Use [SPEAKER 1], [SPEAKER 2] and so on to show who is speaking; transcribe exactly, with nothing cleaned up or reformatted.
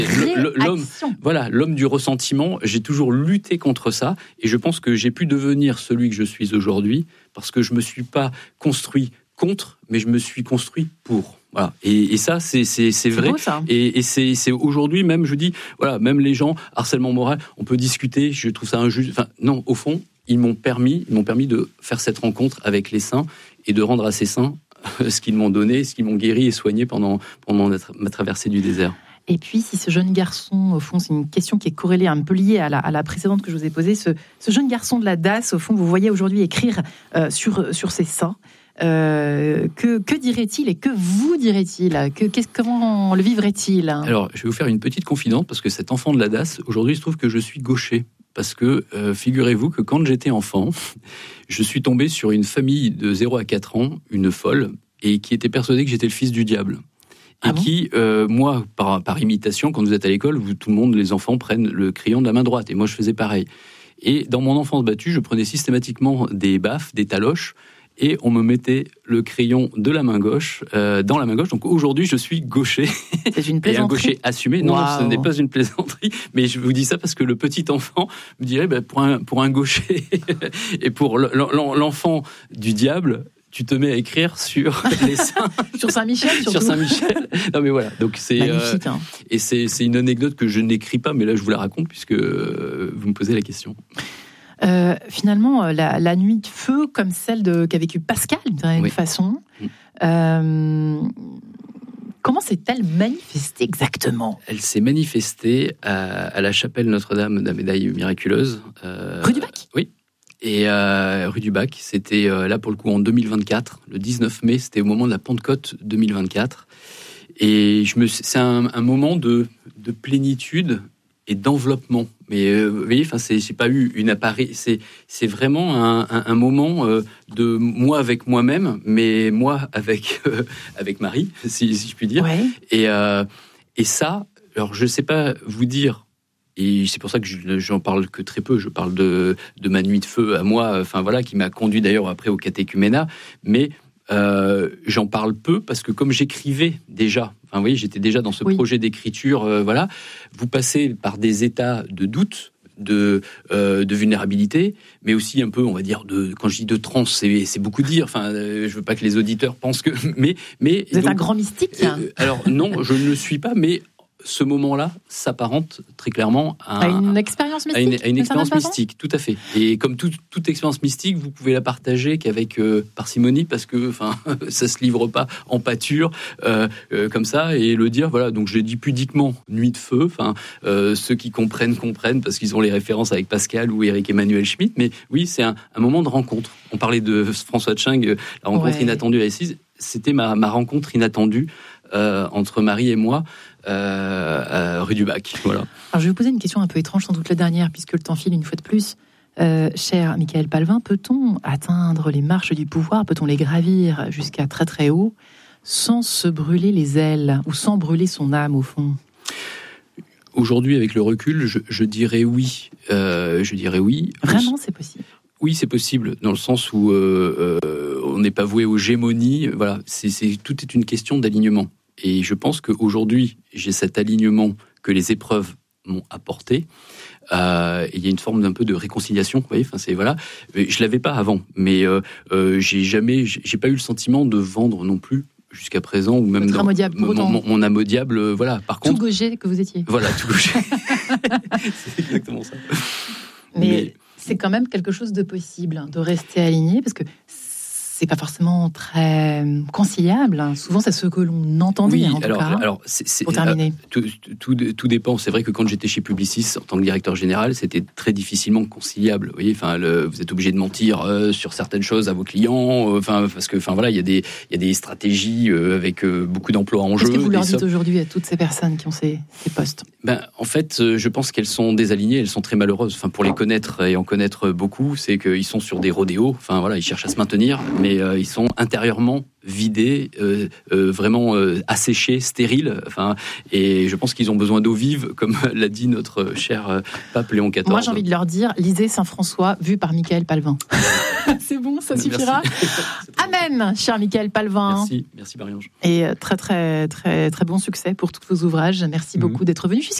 [SPEAKER 1] l'homme, voilà, l'homme du ressentiment, j'ai toujours lutté contre ça et je pense que j'ai pu devenir celui que je suis aujourd'hui parce que je me suis pas construit contre, mais je me suis construit pour. Voilà. Et, et ça, c'est, c'est, c'est vrai.
[SPEAKER 2] C'est beau, ça.
[SPEAKER 1] Et, et c'est, c'est aujourd'hui même, je dis, voilà, même les gens, harcèlement moral, on peut discuter, je trouve ça injuste. Enfin, non, au fond, ils m'ont permis, ils m'ont permis de faire cette rencontre avec les saints et de rendre à ces saints ce qu'ils m'ont donné, ce qu'ils m'ont guéri et soigné pendant, pendant ma traversée du désert.
[SPEAKER 2] Et puis, si ce jeune garçon, au fond, c'est une question qui est corrélée, un peu liée à la, à la précédente que je vous ai posée, ce, ce jeune garçon de la D A S, au fond, vous voyez aujourd'hui écrire euh, sur, sur ses seins, euh, que, que dirait-il et que vous dirait-il que, comment le vivrait-il?
[SPEAKER 1] Alors, je vais vous faire une petite confidence, parce que cet enfant de la D A S, aujourd'hui, il se trouve que je suis gaucher. Parce que, euh, figurez-vous que quand j'étais enfant, je suis tombé sur une famille de zéro à quatre ans, une folle, et qui était persuadée que j'étais le fils du diable. Et ah bon qui, euh, moi, par, par imitation, quand vous êtes à l'école, vous, tout le monde, les enfants, prennent le crayon de la main droite. Et moi, je faisais pareil. Et dans mon enfance battue, je prenais systématiquement des baffes, des taloches, et on me mettait le crayon de la main gauche euh, dans la main gauche. Donc aujourd'hui, je suis gaucher.
[SPEAKER 2] C'est une plaisanterie.
[SPEAKER 1] Et un gaucher assumé. Non,
[SPEAKER 2] wow.
[SPEAKER 1] non, ce n'est pas une plaisanterie. Mais je vous dis ça parce que le petit enfant me dirait, bah, pour un pour un gaucher et pour l'enfant du diable, tu te mets à écrire sur les saints.
[SPEAKER 2] Sur Saint-Michel, surtout.
[SPEAKER 1] Sur Saint-Michel. Non mais voilà. Donc c'est
[SPEAKER 2] magnifique. Euh, hein.
[SPEAKER 1] Et c'est c'est une anecdote que je n'écris pas, mais là je vous la raconte puisque euh, vous me posez la question.
[SPEAKER 2] Euh, finalement, la, la nuit de feu, comme celle de, qu'a vécue Pascal, d'une oui. façon, mmh. euh, comment s'est-elle manifestée exactement?
[SPEAKER 1] Elle s'est manifestée à, à la chapelle Notre-Dame de la Médaille Miraculeuse.
[SPEAKER 2] Euh, rue du Bac?
[SPEAKER 1] Oui. Et euh, rue du Bac, c'était euh, là pour le coup en deux mille vingt-quatre, le dix-neuf mai, c'était au moment de la Pentecôte deux mille vingt-quatre. Et je me, c'est un, un moment de, de plénitude et d'enveloppement. Mais euh, vous voyez, enfin, c'est, j'ai pas eu une appareil. C'est, c'est vraiment un, un, un moment euh, de moi avec moi-même, mais moi avec euh, avec Marie, si, si je puis dire.
[SPEAKER 2] Ouais.
[SPEAKER 1] Et euh, et ça, alors je sais pas vous dire. Et c'est pour ça que je, j'en parle que très peu. Je parle de de ma nuit de feu à moi. Enfin voilà, qui m'a conduit d'ailleurs après au catéchuménat. Mais Euh, j'en parle peu parce que comme j'écrivais déjà, enfin vous voyez, j'étais déjà dans ce oui. projet d'écriture, euh, voilà, vous passez par des états de doute, de euh, de vulnérabilité, mais aussi un peu, on va dire, de quand je dis de transe, c'est, c'est beaucoup dire. Enfin, euh, je veux pas que les auditeurs pensent que, mais mais
[SPEAKER 2] vous êtes donc, un grand mystique.
[SPEAKER 1] Euh, alors non, je ne le suis pas, mais ce moment-là s'apparente très clairement à,
[SPEAKER 2] à une expérience mystique.
[SPEAKER 1] À une, à une expérience mystique, tout à fait. Et comme tout, toute expérience mystique, vous pouvez la partager qu'avec euh, parcimonie, parce que, enfin, ça se livre pas en pâture euh, euh, comme ça, et le dire. Voilà. Donc, je l'ai dit pudiquement, nuit de feu. Enfin, euh, ceux qui comprennent comprennent parce qu'ils ont les références avec Pascal ou Éric Emmanuel Schmitt. Mais oui, c'est un, un moment de rencontre. On parlait de François Tching, la rencontre ouais. inattendue à Assise. C'était ma, ma rencontre inattendue euh, entre Marie et moi. Euh, euh, rue du Bac, voilà.
[SPEAKER 2] Alors je vais vous poser une question un peu étrange, sans doute la dernière, puisque le temps file une fois de plus. Euh, cher Michael Palvin, peut-on atteindre les marches du pouvoir, peut-on les gravir jusqu'à très très haut, sans se brûler les ailes, ou sans brûler son âme au fond?
[SPEAKER 1] Aujourd'hui, avec le recul, je, je dirais oui. Euh, je dirais oui.
[SPEAKER 2] Vraiment, c'est possible?
[SPEAKER 1] Oui, c'est possible, dans le sens où euh, euh, on n'est pas voué aux gémonies. Voilà, c'est, c'est, tout est une question d'alignement. Et je pense qu'aujourd'hui, j'ai cet alignement que les épreuves m'ont apporté. Euh, il y a une forme d'un peu de réconciliation, vous voyez. Enfin, c'est voilà. Je l'avais pas avant, mais euh, euh, j'ai jamais, j'ai pas eu le sentiment de vendre non plus jusqu'à présent, ou même
[SPEAKER 2] Votre
[SPEAKER 1] dans
[SPEAKER 2] diable,
[SPEAKER 1] mon, mon, mon âme au diable. Voilà. Par contre,
[SPEAKER 2] tout gaucher que vous étiez.
[SPEAKER 1] Voilà, tout gaucher. C'est exactement ça.
[SPEAKER 2] Mais, mais c'est quand même quelque chose de possible, de rester aligné, parce que c'est pas forcément très conciliable. Souvent, c'est ce que l'on entendait,
[SPEAKER 1] oui,
[SPEAKER 2] en tout
[SPEAKER 1] alors,
[SPEAKER 2] cas,
[SPEAKER 1] alors, c'est, c'est,
[SPEAKER 2] pour terminer.
[SPEAKER 1] Euh, tout, tout, tout dépend. C'est vrai que quand j'étais chez Publicis, en tant que directeur général, c'était très difficilement conciliable. Vous voyez, enfin, le, vous êtes obligé de mentir euh, sur certaines choses à vos clients, enfin, euh, parce que, enfin, voilà, il y a des, il y a des stratégies euh, avec euh, beaucoup d'emplois en jeu.
[SPEAKER 2] Qu'est-ce que vous leur dites
[SPEAKER 1] sommes...
[SPEAKER 2] aujourd'hui à toutes ces personnes qui ont ces, ces postes?
[SPEAKER 1] Ben, en fait, euh, je pense qu'elles sont désalignées, elles sont très malheureuses. Enfin, pour les connaître et en connaître beaucoup, c'est qu'ils sont sur des rodéos. Enfin, voilà, ils cherchent à se maintenir, mais mais euh, ils sont intérieurement vidés, euh, euh, vraiment euh, asséchés, stériles. Enfin, et je pense qu'ils ont besoin d'eau vive, comme l'a dit notre cher euh, pape Léon quatorze.
[SPEAKER 2] Moi, j'ai envie de leur dire, lisez Saint François, vu par Michael Palvin. C'est bon, ça suffira. Amen, cher Michael Palvin.
[SPEAKER 1] Merci, merci Marie-Ange.
[SPEAKER 2] Et très, très, très, très bon succès pour tous vos ouvrages. Merci beaucoup mmh. d'être venu.